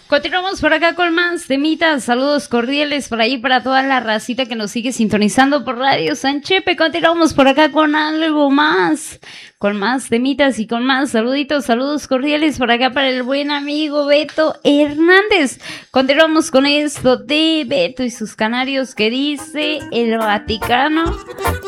Continuamos por acá con más temitas, saludos cordiales por ahí para toda la racita que nos sigue sintonizando por Radio Sanchepe. Continuamos por acá con algo más, con más temitas y con más saluditos, saludos cordiales por acá para el buen amigo Beto Hernández. Continuamos con esto de Beto y sus canarios que dice el Vaticano